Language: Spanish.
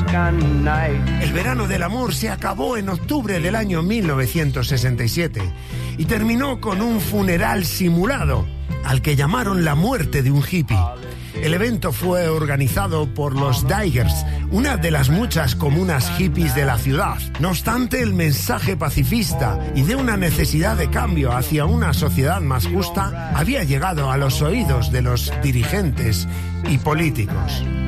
El verano del amor se acabó en octubre del año 1967 y terminó con un funeral simulado al que llamaron la muerte de un hippie. El evento fue organizado por los Diggers, una de las muchas comunas hippies de la ciudad. No obstante, el mensaje pacifista y de una necesidad de cambio hacia una sociedad más justa había llegado a los oídos de los dirigentes y políticos.